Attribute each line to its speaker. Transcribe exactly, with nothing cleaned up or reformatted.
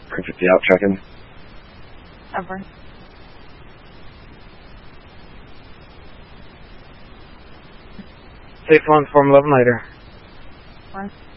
Speaker 1: Crew fifty out, checking.
Speaker 2: Over.
Speaker 3: Safe one, form eleven later.
Speaker 2: One.